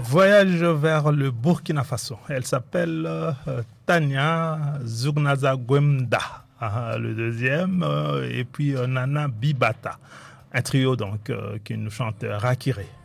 Voyage vers le Burkina Faso. Elle s'appelle Tania Zugnaza Gwemda, le deuxième, et puis Nana Bibata. Un trio donc qui nous chante Rakiré.